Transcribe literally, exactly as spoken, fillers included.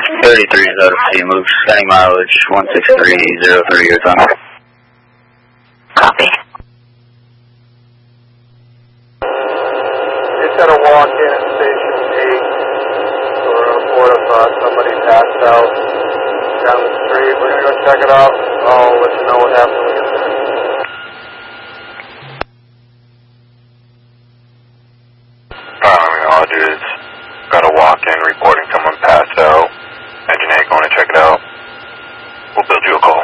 thirty-three is out of C, move sending mileage one six three zero three your time. Copy. Just got a walk in at station eight for a report of uh, somebody passed out down the street. We're going to go check it out. I'll let you know what happened when we get there. Um, all I do is got a walk in reporting someone passed out. Engine eight going to check it out. We'll build you a call.